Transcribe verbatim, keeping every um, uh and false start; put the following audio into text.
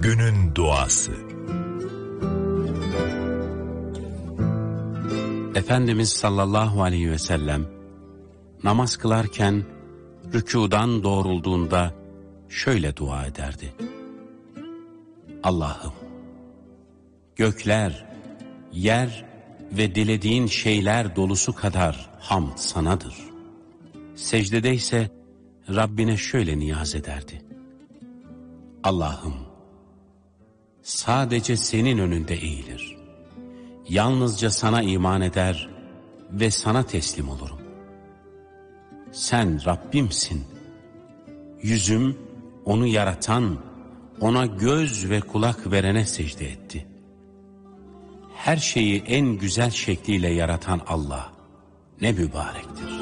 Günün duası. Efendimiz sallallahu aleyhi ve sellem namaz kılarken rükûdan doğrulduğunda şöyle dua ederdi: Allah'ım, gökler, yer ve dilediğin şeyler dolusu kadar hamd sanadır. Secdede ise Rabbine şöyle niyaz ederdi: Allah'ım, sadece senin önünde eğilir, yalnızca sana iman eder ve sana teslim olurum. Sen Rabbimsin. Yüzüm onu yaratan, ona göz ve kulak verene secde etti. Her şeyi en güzel şekliyle yaratan Allah ne mübarektir.